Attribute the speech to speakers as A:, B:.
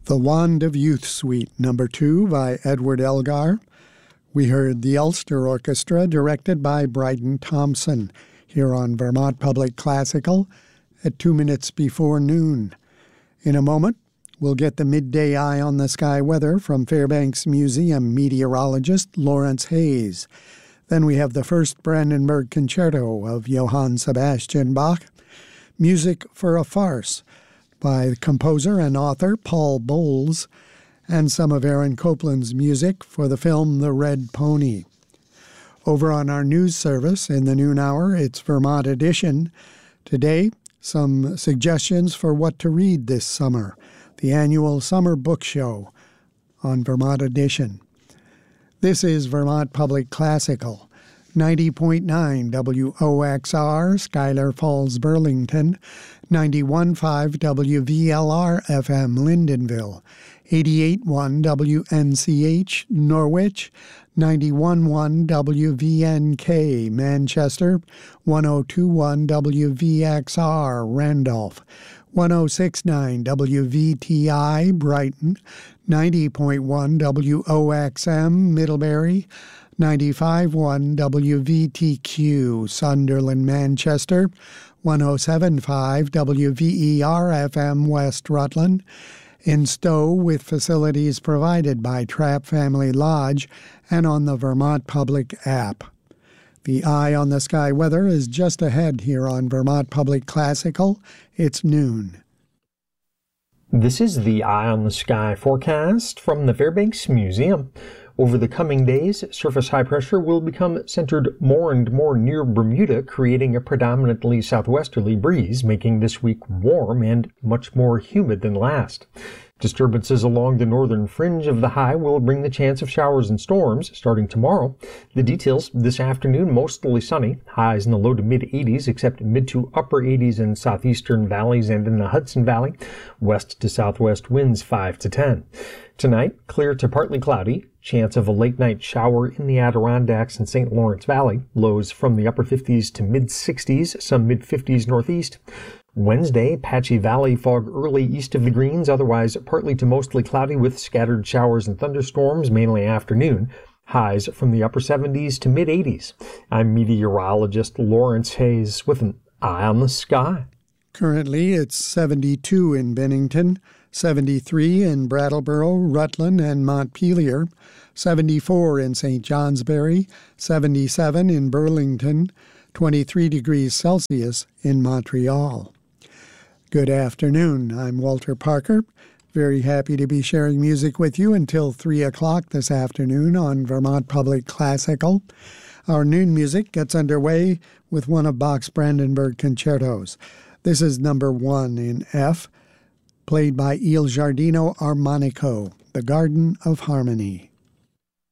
A: The Wand of Youth Suite, No. 2 by Edward Elgar. We heard the Ulster Orchestra, directed by Bryden Thompson, here on Vermont Public Classical at 2 minutes before noon. In a moment, we'll get the midday eye on the sky weather from Fairbanks Museum meteorologist Lawrence Hayes. Then we have the first Brandenburg Concerto of Johann Sebastian Bach, Music for a Farce by composer and author Paul Bowles, and some of Aaron Copland's music for the film The Red Pony. Over on our news service in the noon hour, it's Vermont Edition. Today, some suggestions for what to read this summer, the annual Summer Book Show on Vermont Edition. This is Vermont Public Classical, 90.9 WOXR, Schuyler Falls, Burlington, 91.5 WVLR FM, Lyndonville, 88.1 WNCH, Norwich, 91.1 WVNK, Manchester, 102.1 WVXR, Randolph, 106.9 WVTI, Brighton, 90.1 WOXM, Middlebury, 95.1 WVTQ, Sunderland, Manchester, 107.5 WVER FM, West Rutland, in Stowe with facilities provided by Trapp Family Lodge and on the Vermont Public app. The Eye on the Sky weather is just ahead here on Vermont Public Classical. It's noon.
B: This is the Eye on the Sky forecast from the Fairbanks Museum. Over the coming days, surface high pressure will become centered more and more near Bermuda, creating a predominantly southwesterly breeze, making this week warm and much more humid than last. Disturbances along the northern fringe of the high will bring the chance of showers and storms starting tomorrow. The details: this afternoon, mostly sunny, highs in the low to mid 80s, except mid to upper 80s in southeastern valleys and in the Hudson Valley. West to southwest winds 5 to 10. Tonight, clear to partly cloudy. Chance of a late night shower in the Adirondacks and St. Lawrence Valley. Lows from the upper 50s to mid 60s, some mid 50s northeast. Wednesday, patchy valley fog early east of the Greens, otherwise partly to mostly cloudy with scattered showers and thunderstorms, mainly afternoon. Highs from the upper 70s to mid 80s. I'm meteorologist Lawrence Hayes with an Eye on the Sky.
A: Currently, it's 72 in Bennington, 73 in Brattleboro, Rutland, and Montpelier, 74 in St. Johnsbury, 77 in Burlington, 23 degrees Celsius in Montreal. Good afternoon. I'm Walter Parker. Very happy to be sharing music with you until 3 o'clock this afternoon on Vermont Public Classical. Our noon music gets underway with one of Bach's Brandenburg concertos. This is number 1 in F, played by Il Giardino Armonico, The Garden of Harmony.